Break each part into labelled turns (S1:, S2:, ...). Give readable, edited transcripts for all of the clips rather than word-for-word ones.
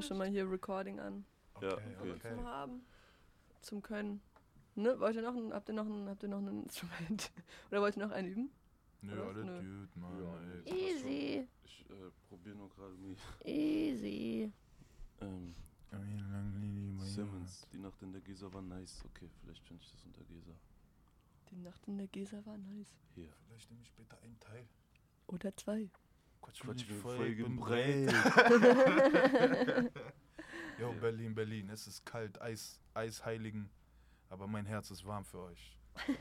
S1: auch schon mal hier Recording an.
S2: Ja,
S3: Okay.
S1: Zum Haben. Zum Können. Ne? Habt ihr noch ein Instrument? Oder wollt ihr noch einen üben?
S3: Nö,
S1: Oder?
S3: alle
S1: Nö.
S3: Dude, Mann.
S2: Ja,
S3: ey.
S1: Easy.
S2: Ich probiere nur gerade mich.
S1: Easy.
S2: Simmons, die Nacht in der Gesa war nice. Okay, vielleicht finde ich das unter Gesa.
S1: Die Nacht in der Gesa war nice.
S2: Hier.
S3: Vielleicht nehme ich später einen Teil.
S1: Oder 2.
S3: Quatsch,
S2: Quatsch,
S3: mich
S2: voll
S3: voll
S2: gebreit.
S3: Yo, Berlin, es ist kalt, Eisheiligen, aber mein Herz ist warm für euch.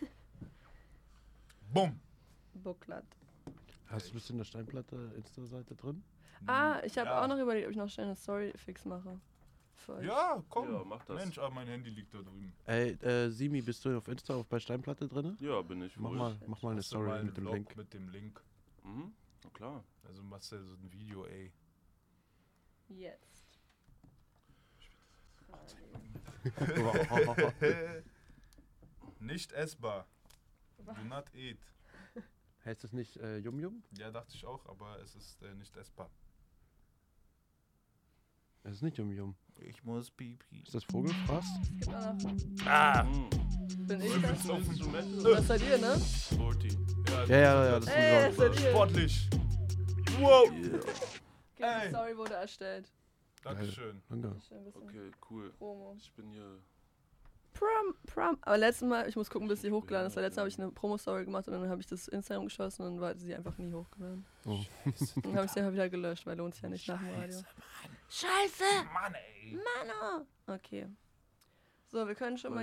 S3: Bumm!
S1: Bucklat.
S4: Bist du in der Steinplatte Insta-Seite drin?
S1: Ich habe auch noch überlegt, ob ich noch schnell eine Story-Fix mache. Für euch.
S3: Ja, komm.
S2: Ja, mach das.
S3: Mensch, mein Handy liegt da drüben.
S4: Ey, Simi, bist du auf Insta bei Steinplatte drin?
S2: Ja, bin ich.
S4: Mach
S2: wohl.
S4: mal eine
S3: Hast du
S4: Story
S3: mal
S4: mit dem
S3: einen
S4: Link.
S3: Vlog mit dem Link.
S2: Mhm, na klar.
S3: Also machst du so ein Video, ey.
S1: Jetzt.
S3: Nicht essbar. Do not eat.
S4: Heißt das nicht Yum Yum?
S3: Ja, dachte ich auch, aber es ist nicht essbar.
S4: Das ist nicht Yum Yum.
S3: Ich muss pipi.
S4: Ist das Vogelfraß?
S1: Bin ich das?
S2: Instrument?
S1: Das seid ihr, ne?
S2: 40.
S4: Ja, das
S1: Das
S4: ist
S1: seid ihr.
S3: Sportlich. Wow.
S1: Okay, die
S3: Ey.
S1: Story wurde erstellt.
S3: Dankeschön.
S4: Danke.
S1: Schön ein bisschen
S2: Okay, cool.
S1: Promo.
S2: Ich bin hier.
S1: Prom. Aber letztes Mal, ich muss gucken, bis sie hochgeladen ist. Weil letztes Mal habe ich eine Promo-Story gemacht und dann habe ich das Instagram geschlossen und dann war sie einfach nie hochgeladen.
S4: Oh.
S1: Dann habe ich sie einfach wieder gelöscht, weil lohnt sich ja nicht nach dem Radio.
S3: Mann.
S1: Scheiße!
S3: Mann, ey.
S1: Mano! Okay. So, wir können schon mal